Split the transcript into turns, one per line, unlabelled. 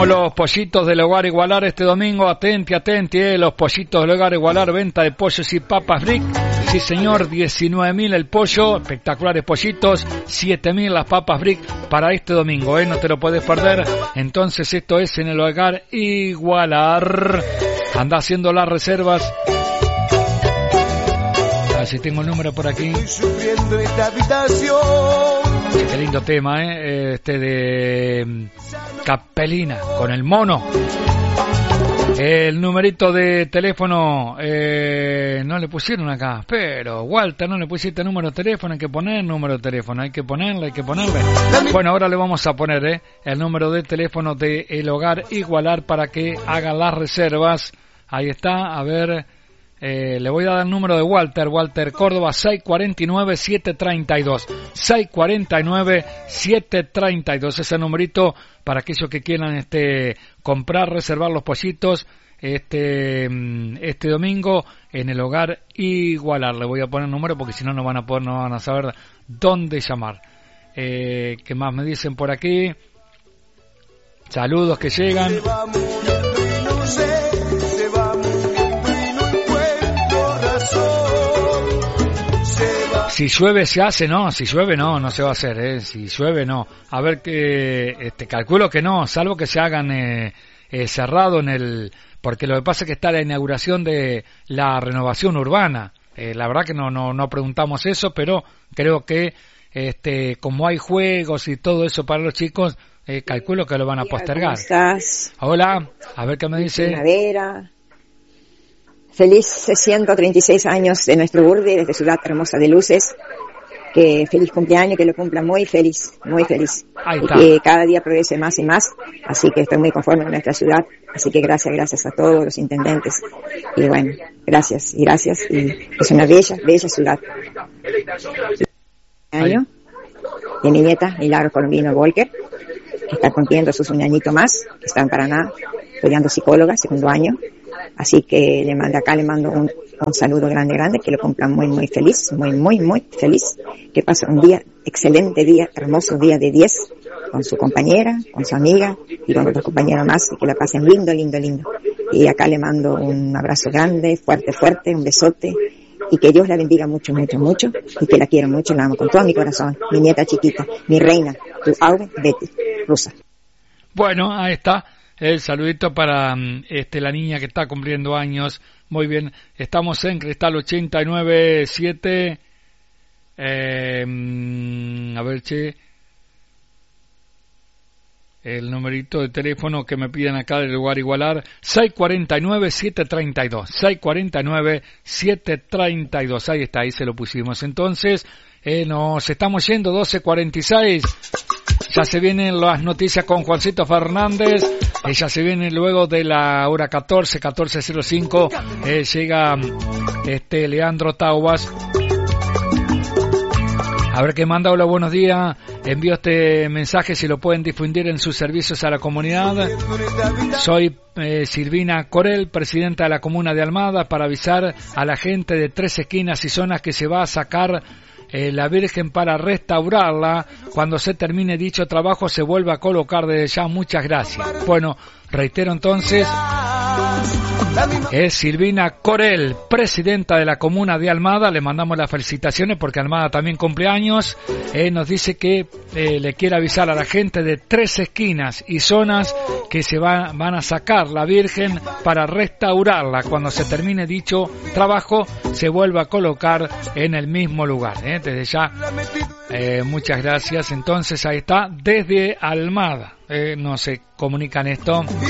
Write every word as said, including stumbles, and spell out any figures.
Tenemos los pollitos del Hogar Igualar este domingo. Atenti, atenti, eh, los pollitos del Hogar Igualar. Venta de pollos y papas Brick. Sí, señor, diecinueve mil el pollo. Espectaculares pollitos. siete mil las papas Brick para este domingo, eh. No te lo puedes perder. Entonces esto es en el Hogar Igualar. Anda haciendo las reservas. A ver si tengo el número por aquí. Estoy sufriendo esta habitación. Qué lindo tema, ¿eh? Este de Capelina, con el mono. El numerito de teléfono, eh, no le pusieron acá, pero Walter, no le pusiste número de teléfono, hay que poner número de teléfono, hay que ponerle, hay que ponerle. Bueno, ahora le vamos a poner eh, el número de teléfono de El Hogar Igualar para que haga las reservas. Ahí está, a ver... Eh, le voy a dar el número de Walter, Walter Córdoba, seis cuatro nueve, siete tres dos, seis cuatro nueve, siete tres dos, ese numerito para aquellos que quieran este comprar, reservar los pollitos este este domingo en El Hogar Igualar. Le voy a poner el número porque si no no van a poder, no van a saber dónde llamar. Eh, ¿qué más me dicen por aquí? Saludos que llegan. Si llueve se hace, no, si llueve no, no se va a hacer, eh, si llueve no. A ver que, este, calculo que no, salvo que se hagan eh, eh, cerrado en el, porque lo que pasa es que está la inauguración de la renovación urbana. Eh, la verdad que no, no, no preguntamos eso, pero creo que, este, como hay juegos y todo eso para los chicos, eh, calculo que lo van a postergar.
¿Cómo estás?
Hola, a ver qué me dice.
Primavera. Feliz ciento treinta y seis años de nuestro Burde, desde Ciudad Hermosa de Luces. Que feliz cumpleaños, que lo cumpla muy feliz, muy feliz.
Ahí está.
Y que cada día progrese más y más. Así que estoy muy conforme con nuestra ciudad. Así que gracias, gracias a todos los intendentes. Y bueno, gracias y gracias. Y es una bella, bella ciudad. Año de mi nieta Milagros Colombino Volker, que está cumpliendo sus un añito más, que está en Paraná, estudiando psicóloga, segundo año. Así que le mando acá, le mando un, un saludo grande, grande, que lo cumplan muy, muy feliz, muy, muy, muy feliz, que pase un día, excelente día, hermoso día de diez, con su compañera, con su amiga y con otros compañeros más, y que la pasen lindo, lindo, lindo. Y acá le mando un abrazo grande, fuerte, fuerte, un besote, y que Dios la bendiga mucho, mucho, mucho, y que la quiero mucho, la amo con todo mi corazón, mi nieta chiquita, mi reina, tu Aure Betty, rusa.
Bueno, ahí está. El saludito para este la niña que está cumpliendo años. Muy bien, estamos en Cristal ochenta y nueve punto siete. Eh, a ver, che. El numerito de teléfono que me piden acá del Hogar Igualar, seis cuatro nueve, siete tres dos. seis cuatro nueve, siete tres dos. Ahí está, ahí se lo pusimos. Entonces, eh, nos estamos yendo, doce cuarenta y seis. Ya se vienen las noticias con Juancito Fernández. Ella se viene luego de la hora catorce, catorce cero cinco, eh, llega este Leandro Taubas. A ver qué manda. Hola, buenos días. Envío este mensaje si lo pueden difundir en sus servicios a la comunidad. Soy eh, Silvina Corel, presidenta de la comuna de Almada, para avisar a la gente de Tres Esquinas y Zonas que se va a sacar Eh, la Virgen para restaurarla. Cuando se termine dicho trabajo se vuelve a colocar desde ya. Muchas gracias. Bueno, reitero entonces, es Silvina Corel, presidenta de la comuna de Almada. Le mandamos las felicitaciones porque Almada también cumple años. Eh, nos dice que eh, le quiere avisar a la gente de Tres Esquinas y Zonas que se va, van a sacar la Virgen para restaurarla. Cuando se termine dicho trabajo se vuelve a colocar en el mismo lugar. Eh, desde ya, eh, muchas gracias. Entonces ahí está, desde Almada. Eh, no se comunican esto.